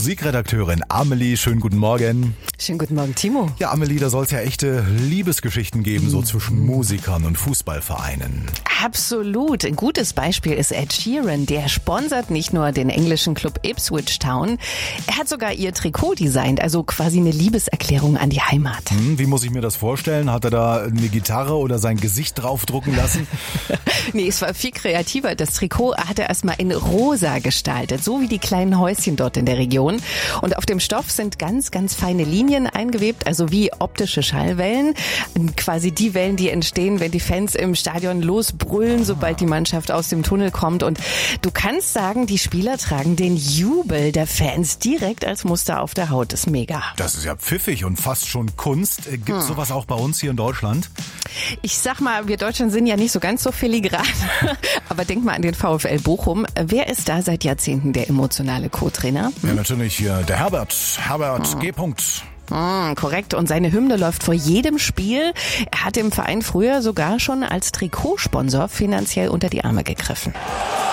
Musikredakteurin Amelie. Schönen guten Morgen. Schönen guten Morgen, Timo. Ja, Amelie, da soll es ja echte Liebesgeschichten geben, so zwischen Musikern und Fußballvereinen. Absolut. Ein gutes Beispiel ist Ed Sheeran. Der sponsert nicht nur den englischen Club Ipswich Town, er hat sogar ihr Trikot designt, also quasi eine Liebeserklärung an die Heimat. Wie muss ich mir das vorstellen? Hat er da eine Gitarre oder sein Gesicht draufdrucken lassen? Nee, es war viel kreativer. Das Trikot hat er erstmal in rosa gestaltet, so wie die kleinen Häuschen dort in der Region. Und auf dem Stoff sind ganz, ganz feine Linien eingewebt, also wie optische Schallwellen. Quasi die Wellen, die entstehen, wenn die Fans im Stadion losbrüllen, sobald die Mannschaft aus dem Tunnel kommt. Und du kannst sagen, die Spieler tragen den Jubel der Fans direkt als Muster auf der Haut. Das ist mega. Das ist ja pfiffig und fast schon Kunst. Gibt's sowas auch bei uns hier in Deutschland? Ich sag mal, wir Deutschen sind ja nicht so ganz so filigran. Aber denk mal an den VfL Bochum. Wer ist da seit Jahrzehnten der emotionale Co-Trainer? Ja, natürlich hier der Herbert G. Korrekt. Und seine Hymne läuft vor jedem Spiel. Er hat dem Verein früher sogar schon als Trikotsponsor finanziell unter die Arme gegriffen.